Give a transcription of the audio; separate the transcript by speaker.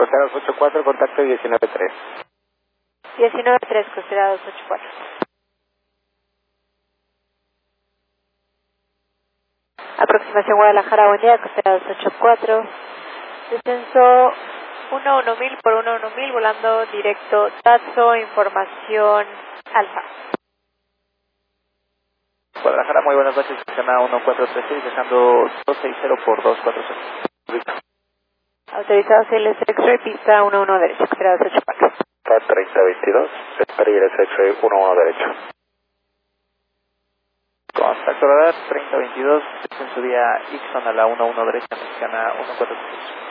Speaker 1: Costa 284, contacto 19-3.
Speaker 2: 19-3, Costa 284. Aproximación Guadalajara, buen día, Costa 284. Descenso 11000 por 11000, volando directo Tatso, información alfa.
Speaker 1: Guadalajara, muy buenas noches, Mexicana 1436, dejando 260 por 240.
Speaker 2: Autorizado CLS X-Ray, pista 11 derecho, Costa 284.
Speaker 1: PAD 3022, X-Ray 11 derecho. Contacto radar 3022, descenso vía Ixon a la 11 derecha, Mexicana 1436.